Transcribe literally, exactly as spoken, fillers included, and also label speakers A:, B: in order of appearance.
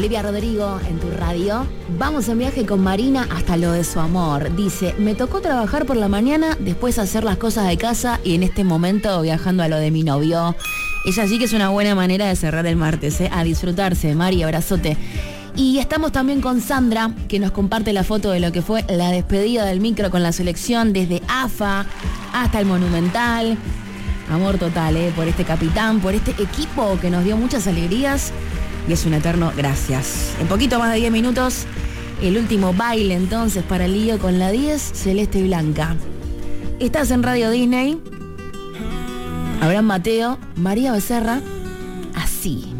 A: Olivia Rodrigo en tu radio. Vamos en viaje con Marina hasta lo de su amor. Dice, me tocó trabajar por la mañana, después hacer las cosas de casa y en este momento viajando a lo de mi novio. Ella sí que es una buena manera de cerrar el martes, ¿eh? A disfrutarse, Mari, abrazote. Y estamos también con Sandra, que nos comparte la foto de lo que fue la despedida del micro con la selección desde A F A hasta el Monumental. Amor total, ¿eh? Por este capitán, por este equipo que nos dio muchas alegrías. Y es un eterno gracias. En poquito más de diez minutos, el último baile entonces para el lío con la diez, celeste y blanca. Estás en Radio Disney. Abraham Mateo, María Becerra, así.